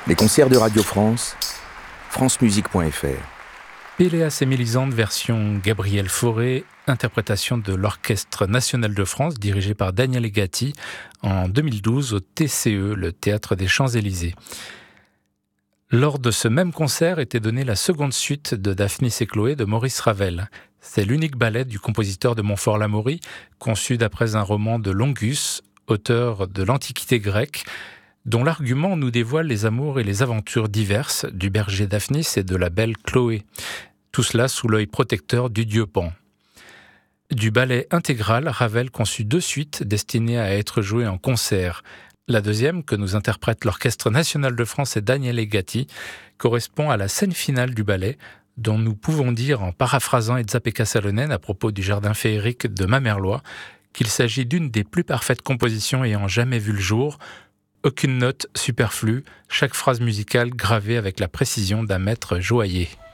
Les concerts de Radio France, francemusique.fr. Péléas et Mélisande version Gabriel Fauré, interprétation de l'Orchestre National de France dirigé par Daniele Gatti en 2012 au TCE, le Théâtre des Champs-Élysées. Lors de ce même concert était donnée la seconde suite de Daphnis et Chloé de Maurice Ravel. C'est l'unique ballet du compositeur de Montfort-l'Amaury, conçu d'après un roman de Longus, auteur de l'Antiquité grecque, dont l'argument nous dévoile les amours et les aventures diverses du berger Daphnis et de la belle Chloé. Tout cela sous l'œil protecteur du dieu Pan. Du ballet intégral, Ravel conçut 2 suites destinées à être jouées en concert. La deuxième, que nous interprète l'Orchestre National de France et Daniele Gatti, correspond à la scène finale du ballet, dont nous pouvons dire, en paraphrasant Edzard-Pekka Salonen à propos du jardin féerique de Mamerlois, qu'il s'agit d'une des plus parfaites compositions ayant jamais vu le jour. Aucune note superflue, chaque phrase musicale gravée avec la précision d'un maître joaillier.